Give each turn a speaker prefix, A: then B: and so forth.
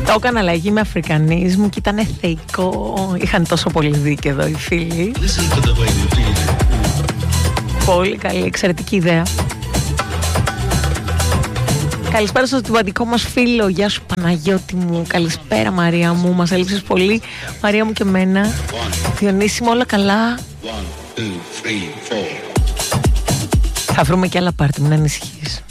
A: Το έκανα αλλαγή με αφρικανίσμου και ήταν θεϊκό. Είχαν τόσο πολύ δίκαιο εδώ οι φίλοι. Πολύ καλή, εξαιρετική ιδέα. Καλησπέρα στο τυπαντικό μας φίλο. Γεια σου Παναγιώτη μου. Καλησπέρα Μαρία μου. Μας έλειψες πολύ, Μαρία μου και εμένα. Διονύση μου, όλα καλά? 1, 2, 3, 4. Θα βρούμε και άλλα πάρτι, μην ανησυχείς.